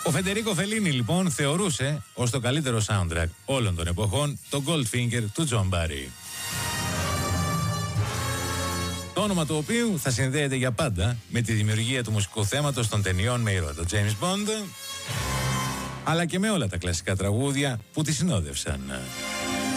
Ο Φεντερίκο Φελίνι λοιπόν θεωρούσε ως το καλύτερο soundtrack όλων των εποχών το Goldfinger του Τζον Μπάρι. Το όνομα του οποίου θα συνδέεται για πάντα με τη δημιουργία του μουσικού θέματος των ταινιών με ήρωα τον James Bond, αλλά και με όλα τα κλασικά τραγούδια που τη συνόδευσαν.